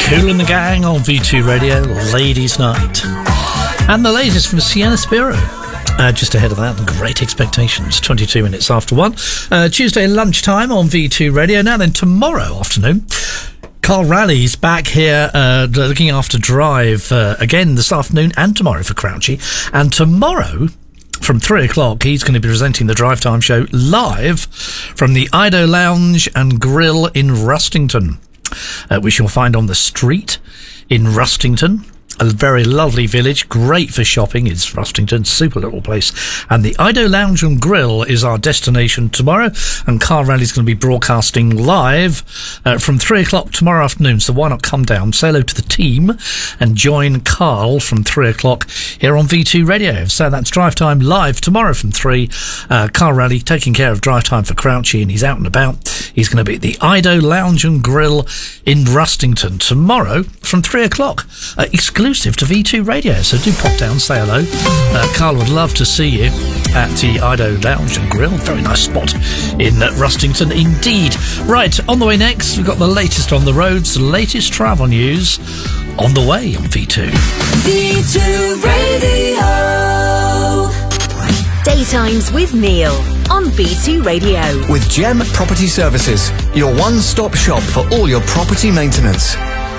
Kool and the Gang on V2 Radio, Ladies Night. And the latest from Sienna Spiro. Just ahead of that, Great Expectations, 22 minutes after 1. Tuesday lunchtime on V2 Radio. Now then, tomorrow afternoon, Carl Rally's back here looking after Drive again this afternoon and tomorrow for Crouchy. And tomorrow, from 3 o'clock, he's going to be presenting the Drive Time Show live from the Ido Lounge and Grill in Rustington, which you'll find on the street in Rustington. A very lovely village, great for shopping. It's Rustington, super little place. And the Ido Lounge and Grill is our destination tomorrow. And Carl Rally's going to be broadcasting live from 3 o'clock tomorrow afternoon. So why not come down, say hello to the team, and join Carl from 3 o'clock here on V2 Radio. So that's Drive Time live tomorrow from 3. Carl Rally taking care of Drive Time for Crouchy, and he's out and about. He's going to be at the Ido Lounge and Grill in Rustington tomorrow from 3 o'clock. Exclusive to V2 Radio, so do pop down, say hello. Carl would love to see you at the Ido Lounge and Grill. Very nice spot in Rustington indeed. Right, on the way next, we've got the latest on the roads, the latest travel news on the way on V2. V2 Radio. Daytimes with Neil on V2 Radio. With Gem Property Services, your one-stop shop for all your property maintenance.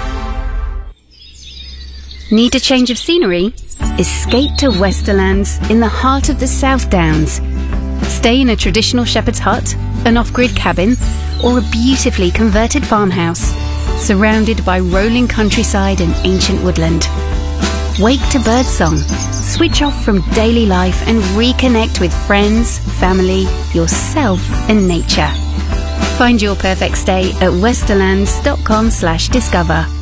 Need a change of scenery? Escape to Westerlands in the heart of the South Downs. Stay in a traditional shepherd's hut, an off-grid cabin, or a beautifully converted farmhouse, surrounded by rolling countryside and ancient woodland. Wake to birdsong, switch off from daily life and reconnect with friends, family, yourself and nature. Find your perfect stay at westerlands.com/discover.